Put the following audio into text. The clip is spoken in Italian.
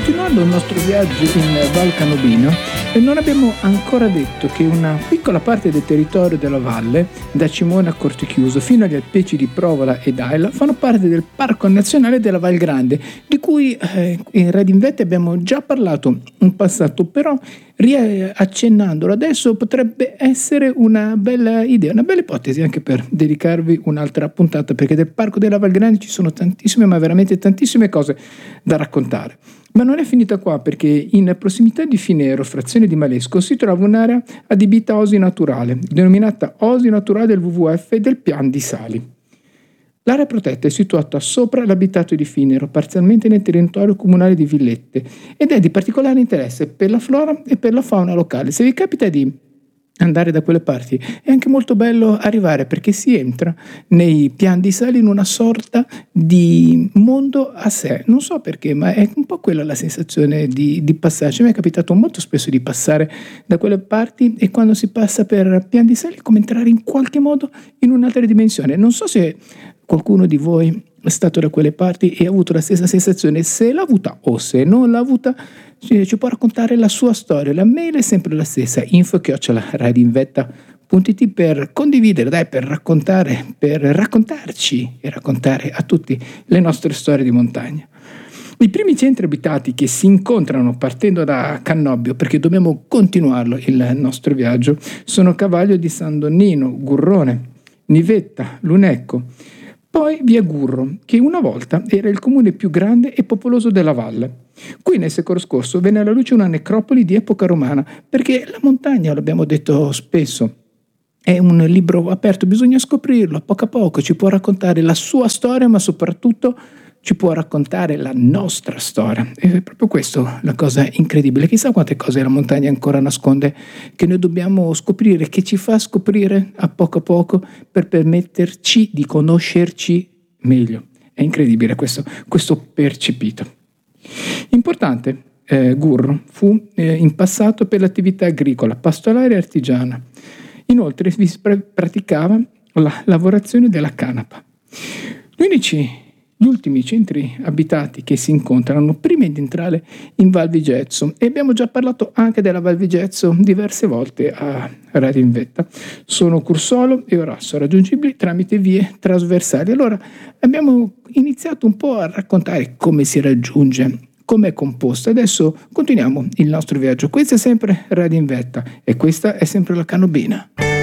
continuando il nostro viaggio in Val Canobino, non abbiamo ancora detto che una piccola parte del territorio della valle, da Cimone a Cortechiuso fino agli alpeggi di Provola ed Aila, fanno parte del Parco Nazionale della Val Grande, di cui in Radio Invette abbiamo già parlato in passato, però riaccennandolo adesso potrebbe essere una bella idea, una bella ipotesi anche per dedicarvi un'altra puntata, perché del Parco della Val Grande ci sono tantissime, ma veramente tantissime cose da raccontare. Ma non è finita qua, perché in prossimità di Finero, frazione di Malesco, si trova un'area adibita a osi naturale, denominata Osi Naturale del WWF e del Pian di Sali. L'area protetta è situata sopra l'abitato di Finero, parzialmente nel territorio comunale di Villette, ed è di particolare interesse per la flora e per la fauna locale. Se vi capita di andare da quelle parti è anche molto bello arrivare, perché si entra nei Pian di Sali in una sorta di mondo a sé. Non so perché, ma è un po' quella la sensazione di passarci. Mi è capitato molto spesso di passare da quelle parti, e quando si passa per Pian di Sali è come entrare in qualche modo in un'altra dimensione. Non so se qualcuno di voi è stato da quelle parti e ha avuto la stessa sensazione. Se l'ha avuta o se non l'ha avuta, ci può raccontare la sua storia. La mail è sempre la stessa, info@radioinvetta.it, per condividere, per raccontare, per raccontarci e raccontare a tutti le nostre storie di montagna. I primi centri abitati che si incontrano partendo da Cannobbio, perché dobbiamo continuarlo il nostro viaggio, sono Cavaglio di San Donnino, Gurrone, Nivetta, Lunecco, poi via Gurro, che una volta era il comune più grande e popoloso della valle. Qui nel secolo scorso venne alla luce una necropoli di epoca romana, perché la montagna, l'abbiamo detto spesso, è un libro aperto, bisogna scoprirlo a poco, ci può raccontare la sua storia, ma soprattutto ci può raccontare la nostra storia. E è proprio questo la cosa incredibile. Chissà quante cose la montagna ancora nasconde, che noi dobbiamo scoprire, che ci fa scoprire a poco per permetterci di conoscerci meglio. È incredibile questo percepito. Importante, Gurro fu in passato per l'attività agricola, pastorale e artigiana. Inoltre vi praticava la lavorazione della canapa. Gli ultimi centri abitati che si incontrano prima di entrare in Val Vigezzo, e abbiamo già parlato anche della Val Vigezzo diverse volte a Radio Invetta, sono Cursolo e Orasso, raggiungibili tramite vie trasversali. Allora abbiamo iniziato un po' a raccontare come si raggiunge, come è composta. Adesso continuiamo il nostro viaggio. Questa è sempre Radio Invetta e questa è sempre la Canobina.